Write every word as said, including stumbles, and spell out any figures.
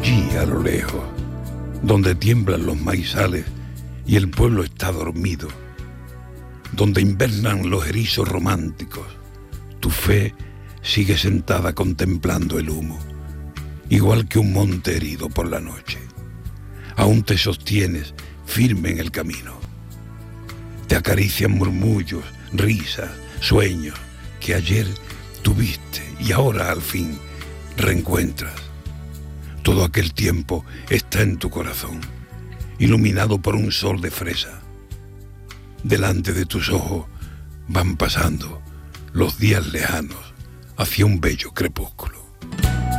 Allí a lo lejos, donde tiemblan los maizales y el pueblo está dormido, donde invernan los erizos románticos, tu fe sigue sentada contemplando el humo, igual que un monte herido por la noche. Aún te sostienes firme en el camino. Te acarician murmullos, risas, sueños que ayer tuviste y ahora al fin reencuentras. Todo aquel tiempo está en tu corazón, iluminado por un sol de fresa. Delante de tus ojos van pasando los días lejanos hacia un bello crepúsculo.